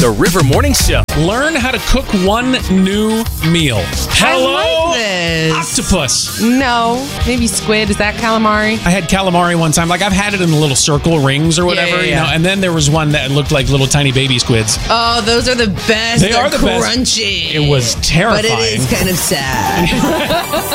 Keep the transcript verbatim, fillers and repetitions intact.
The River Morning Show. Learn how to cook one new meal. Hello, I like this. octopus. No, maybe squid. Is that calamari? I had calamari one time. Like, I've had it in the little circle rings or whatever, Yeah, yeah, you yeah. know. And then there was one that looked like little tiny baby squids. Oh, those are the best. They They're are the best. crunchy. It was terrifying. But it is kind of sad.